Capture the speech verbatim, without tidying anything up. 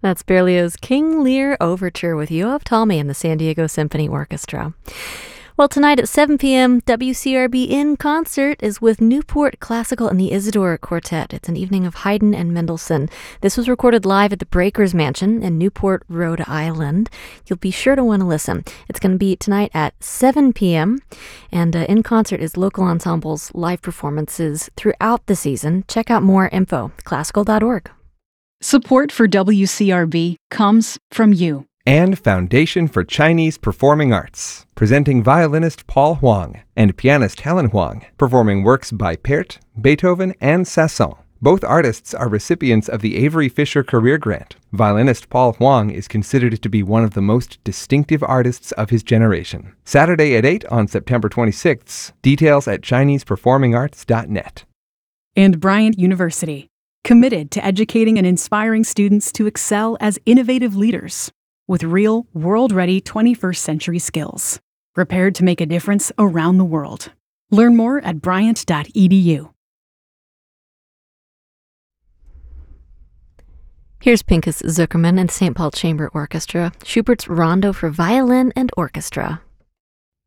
That's Berlioz' King Lear Overture with Yoav Talmi and the San Diego Symphony Orchestra. Well, tonight at seven p.m., W C R B in concert is with Newport Classical and the Isidore Quartet. It's an evening of Haydn and Mendelssohn. This was recorded live at the Breakers Mansion in Newport, Rhode Island. You'll be sure to want to listen. It's going to be tonight at seven p.m., and uh, in concert is local ensembles' live performances throughout the season. Check out more info, classical dot org. Support for W C R B comes from you. And Foundation for Chinese Performing Arts, presenting violinist Paul Huang and pianist Helen Huang, performing works by Pärt, Beethoven, and Sasson. Both artists are recipients of the Avery Fisher Career Grant. Violinist Paul Huang is considered to be one of the most distinctive artists of his generation. Saturday at eight on September twenty-sixth. Details at chinese performing arts dot net. And Bryant University, committed to educating and inspiring students to excel as innovative leaders with real, world-ready twenty-first century skills, prepared to make a difference around the world. Learn more at bryant dot e d u. Here's Pinchas Zuckerman and Saint Paul Chamber Orchestra, Schubert's Rondo for Violin and Orchestra.